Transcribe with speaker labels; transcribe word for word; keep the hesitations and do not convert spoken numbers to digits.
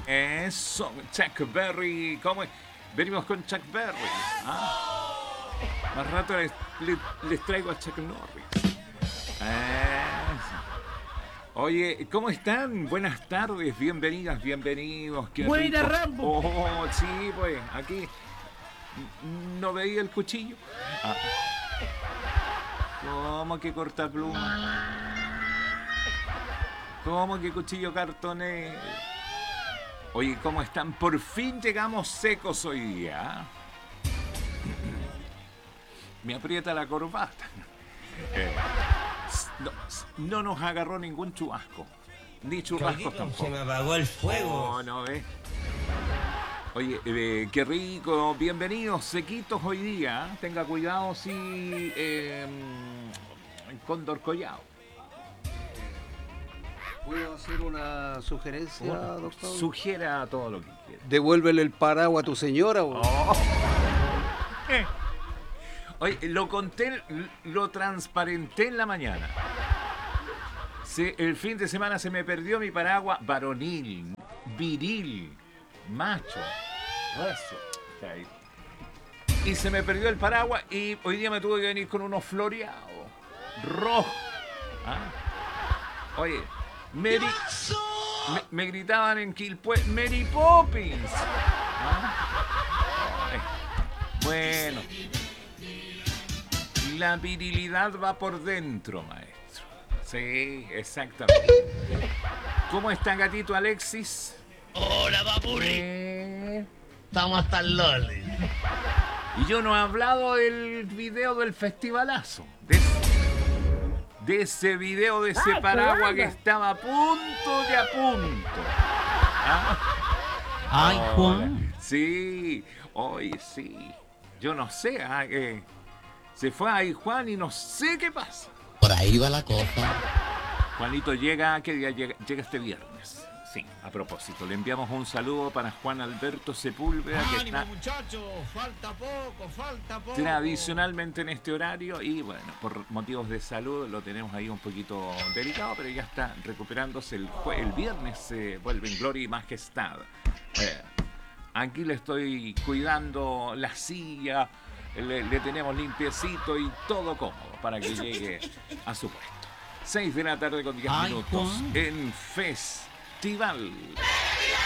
Speaker 1: Eso, Chuck Berry. ¿Cómo es? Venimos con Chuck Berry. ¿Ah? Más rato les, les, les traigo a Chuck Norris. Eso. Oye, ¿cómo están? Buenas tardes, bienvenidas, bienvenidos. Qué
Speaker 2: Buena,
Speaker 1: rico.
Speaker 2: Rambo.
Speaker 1: Oh, sí, pues, aquí no veía el cuchillo. Ah. ¿Cómo que corta pluma? ¿Cómo que cuchillo cartonero? Oye, ¿cómo están? Por fin llegamos secos hoy día. Me aprieta la corbata. Eh, no, no nos agarró ningún chubasco. Ni churrascos tampoco.
Speaker 2: Se me apagó el fuego.
Speaker 1: No, no, ¿ves? Oye, eh, qué rico. Bienvenidos, sequitos hoy día. Tenga cuidado si... Eh, Cóndor Collao.
Speaker 3: ¿Puedo hacer una sugerencia,
Speaker 1: Bueno,
Speaker 3: doctor?
Speaker 1: sugiera todo lo que quiera.
Speaker 3: Devuélvele el paraguas a tu señora. ¿O?
Speaker 1: Oh. Eh. Oye, lo conté, lo transparenté en la mañana. Se, el fin de semana se me perdió mi paraguas varonil, viril, macho. Eso. Okay. Y se me perdió el paraguas y hoy día me tuve que venir con unos floreados rojos. ¿Ah? Oye, Mary, me, me gritaban en Quilpué, Mary Poppins. ¿Ah? Eh, bueno. La virilidad va por dentro, maestro. Sí, exactamente. ¿Cómo está, gatito Alexis?
Speaker 2: Hola, papuri.
Speaker 1: Eh...
Speaker 2: Estamos hasta el loli.
Speaker 1: Y yo no he hablado del video del festivalazo. De, de ese video de ese
Speaker 4: ah,
Speaker 1: paraguas que
Speaker 4: caramba.
Speaker 1: estaba a punto de a punto. ¿Ah?
Speaker 2: Ay, Juan.
Speaker 1: Sí, hoy sí. Yo no sé, ah, eh, se fue ahí Juan y no sé qué pasa.
Speaker 2: Por ahí va la cosa.
Speaker 1: Juanito llega, ¿qué día llega? Llega este viernes. Sí, a propósito, le enviamos un saludo para Juan Alberto Sepúlveda, que
Speaker 5: ¡Ánimo,
Speaker 1: está
Speaker 5: muchachos! Falta poco, falta poco.
Speaker 1: tradicionalmente en este horario y bueno, por motivos de salud lo tenemos ahí un poquito delicado, pero ya está recuperándose. El, jue- el viernes se vuelve en gloria y majestad. Eh, aquí le estoy cuidando la silla, le, le tenemos limpiecito y todo cómodo para que llegue a su puesto. seis de la tarde con diez
Speaker 2: Ay,
Speaker 1: minutos
Speaker 2: Juan.
Speaker 1: en Festival